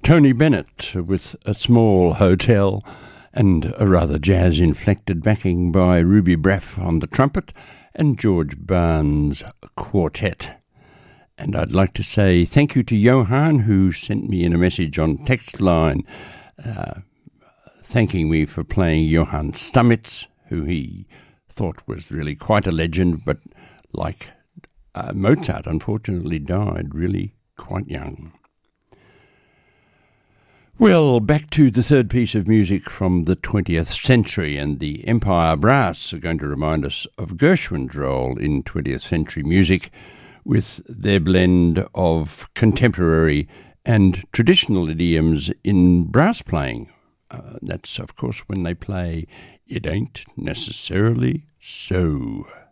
Tony Bennett with A Small Hotel and a rather jazz-inflected backing by Ruby Braff on the trumpet and George Barnes Quartet. And I'd like to say thank you to Johan, who sent me in a message on text line thanking me for playing Johann Stamitz, who he thought was really quite a legend, but like Mozart, unfortunately died really quite young. Well, back to the third piece of music from the 20th century, and the Empire Brass are going to remind us of Gershwin's role in 20th century music with their blend of contemporary and traditional idioms in brass playing. That's, of course, when they play It Ain't Necessarily So.